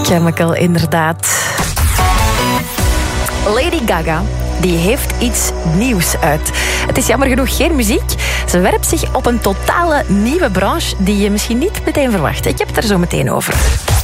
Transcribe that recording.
Chemical, inderdaad. Lady Gaga, die heeft iets nieuws uit. Het is jammer genoeg geen muziek. Ze werpt zich op een totale nieuwe branche die je misschien niet meteen verwacht. Ik heb het er zo meteen over.